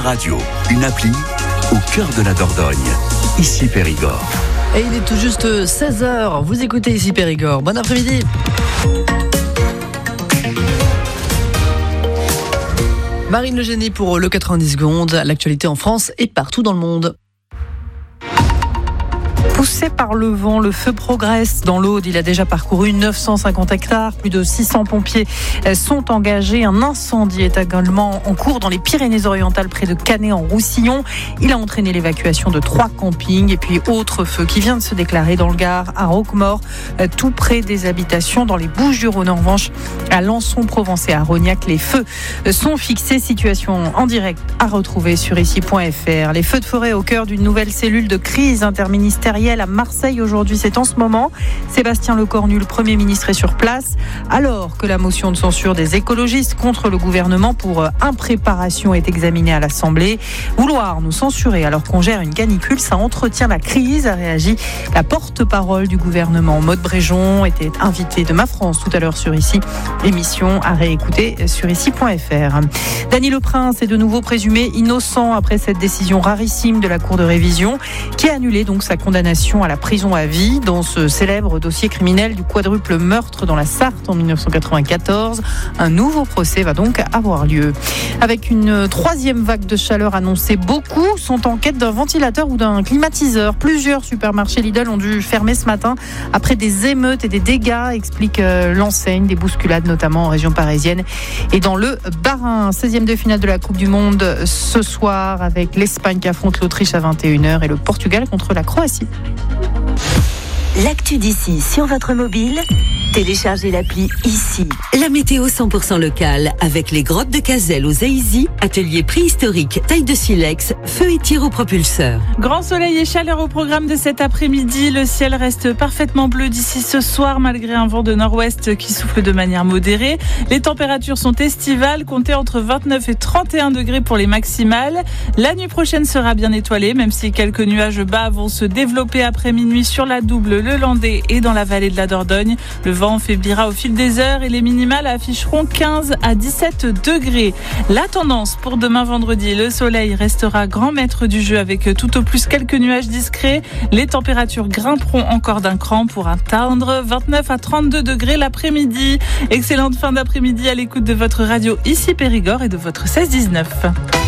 Radio, une appli au cœur de la Dordogne. Ici Périgord. Et il est tout juste 16h. Vous écoutez Ici Périgord. Bon après-midi. Marine Le Génie pour le 90 secondes. L'actualité en France et partout dans le monde. Poussé par le vent, le feu progresse dans l'Aude. Il a déjà parcouru 950 hectares. Plus de 600 pompiers sont engagés. Un incendie est également en cours dans les Pyrénées-Orientales, près de Canet-en-Roussillon. Il a entraîné l'évacuation de 3 campings. Et puis, autre feu qui vient de se déclarer dans le Gard, à Roquemort, tout près des habitations. Dans les Bouches-du-Rhône, en revanche, à Lançon-Provence et à Rognac, les feux sont fixés. Situation en direct à retrouver sur ici.fr. Les feux de forêt au cœur d'une nouvelle cellule de crise interministérielle à Marseille aujourd'hui, c'est en ce moment. Sébastien Lecornu, le Premier ministre, est sur place, alors que la motion de censure des écologistes contre le gouvernement pour impréparation est examinée à l'Assemblée. Vouloir nous censurer alors qu'on gère une canicule, ça entretient la crise, a réagi la porte-parole du gouvernement. Maude Bréjon était invitée de Ma France tout à l'heure sur Ici. Émission à réécouter sur ici.fr. Dany Leprince est de nouveau présumé innocent après cette décision rarissime de la Cour de révision qui a annulé donc sa condamnation à la prison à vie dans ce célèbre dossier criminel du quadruple meurtre dans la Sarthe en 1994. Un nouveau procès va donc avoir lieu. Avec une 3e vague de chaleur annoncée, beaucoup sont en quête d'un ventilateur ou d'un climatiseur. Plusieurs supermarchés Lidl ont dû fermer ce matin après des émeutes et des dégâts, explique l'enseigne, des bousculades notamment en région parisienne et dans le Bas-Rhin. 16e de finale de la Coupe du Monde ce soir avec l'Espagne qui affronte l'Autriche à 21h et le Portugal contre la Croatie. L'actu d'ici sur votre mobile, téléchargez l'appli Ici. La météo 100% locale avec les grottes de Cazelles aux Aisy, atelier préhistorique, taille de silex, feu et tir au propulseur. Grand soleil et chaleur au programme de cet après-midi. Le ciel reste parfaitement bleu d'ici ce soir malgré un vent de nord-ouest qui souffle de manière modérée. Les températures sont estivales, comptez entre 29 et 31 degrés pour les maximales. La nuit prochaine sera bien étoilée, même si quelques nuages bas vont se développer après minuit sur la Double, le Landais et dans la vallée de la Dordogne. Le vent faiblira au fil des heures et les minimales afficheront 15 à 17 degrés. La tendance pour demain vendredi, le soleil restera grand maître du jeu avec tout au plus quelques nuages discrets. Les températures grimperont encore d'un cran pour atteindre 29 à 32 degrés l'après-midi. Excellente fin d'après-midi à l'écoute de votre radio Ici Périgord et de votre 16-19.